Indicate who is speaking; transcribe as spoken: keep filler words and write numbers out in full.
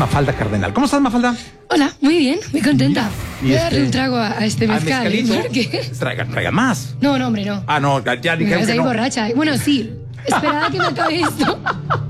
Speaker 1: Mafalda Cardenal. ¿Cómo estás, Mafalda?
Speaker 2: Hola, muy bien, muy contenta.
Speaker 1: Y
Speaker 2: Voy a
Speaker 1: este-
Speaker 2: darle un trago a, a este
Speaker 1: ¿Al
Speaker 2: mezcal. ¿eh?
Speaker 1: mezcalito?
Speaker 2: Porque-
Speaker 1: Traigan, traigan más.
Speaker 2: No, no, hombre, no.
Speaker 1: Ah, no, ya
Speaker 2: Me
Speaker 1: dijeron que
Speaker 2: estoy
Speaker 1: no.
Speaker 2: borracha. Bueno, sí. Esperad a que me acabe esto.